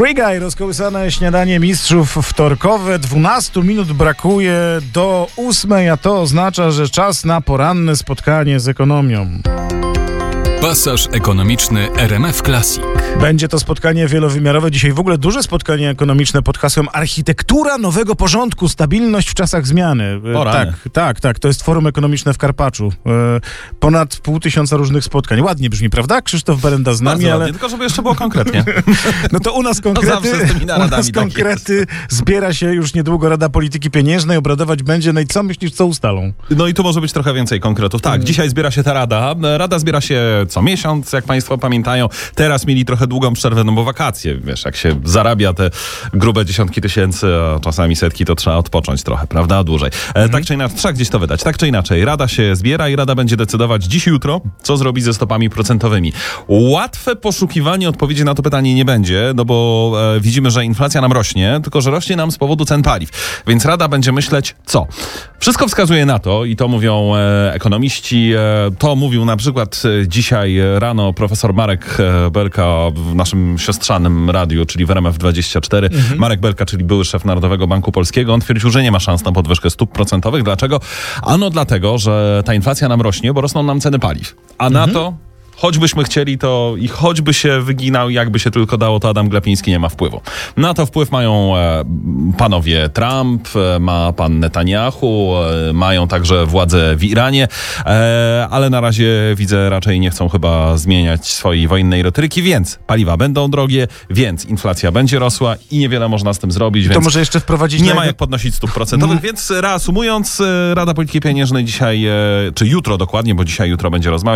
Free Guy, rozkołysane śniadanie mistrzów wtorkowe. 12 minut brakuje do 8, a to oznacza, że czas na poranne spotkanie z ekonomią. Pasaż ekonomiczny RMF Classic. Będzie to spotkanie wielowymiarowe. Dzisiaj w ogóle duże spotkanie ekonomiczne pod hasłem Architektura nowego porządku, stabilność w czasach zmiany. Tak. To jest Forum Ekonomiczne w Karpaczu. Ponad 500 różnych spotkań. Ładnie brzmi, prawda? Krzysztof Berenda z nami, ale... ale... Tylko żeby jeszcze było konkretnie. No to u nas konkrety zbiera się już niedługo Rada Polityki Pieniężnej, obradować będzie. No i co myślisz, co ustalą? No i tu może być trochę więcej konkretów. Tak, dzisiaj zbiera się ta rada. Rada zbiera się co miesiąc, jak państwo pamiętają. Teraz mieli trochę długą przerwę, no bo wakacje, wiesz, jak się zarabia te grube dziesiątki tysięcy, a czasami setki, to trzeba odpocząć trochę, prawda? Dłużej. Tak czy inaczej, trzeba gdzieś to wydać. Tak czy inaczej, Rada się zbiera i Rada będzie decydować dziś i jutro, co zrobić ze stopami procentowymi. Łatwe poszukiwanie odpowiedzi na to pytanie nie będzie, no bo widzimy, że inflacja nam rośnie, tylko że rośnie nam z powodu cen paliw. Więc Rada będzie myśleć, co? Wszystko wskazuje na to, i to mówią ekonomiści, to mówił na przykład dzisiaj rano profesor Marek Belka w naszym siostrzanym radiu, czyli w RMF24. Marek Belka, czyli były szef Narodowego Banku Polskiego. On twierdził, że nie ma szans na podwyżkę stóp procentowych. Dlaczego? Ano dlatego, że ta inflacja nam rośnie, bo rosną nam ceny paliw. A na to, choćbyśmy chcieli to i choćby się wyginał, jakby się tylko dało, to Adam Glapiński nie ma wpływu. Na to wpływ mają panowie Trump, ma pan Netanyahu, mają także władzę w Iranie, ale na razie widzę, raczej nie chcą chyba zmieniać swojej wojennej retoryki, więc paliwa będą drogie, więc inflacja będzie rosła i niewiele można z tym zrobić. To więc może jeszcze wprowadzić... nie ma jak podnosić stóp procentowych, więc reasumując, Rada Polityki Pieniężnej dzisiaj, czy jutro dokładnie, bo dzisiaj, jutro będzie rozmawiać,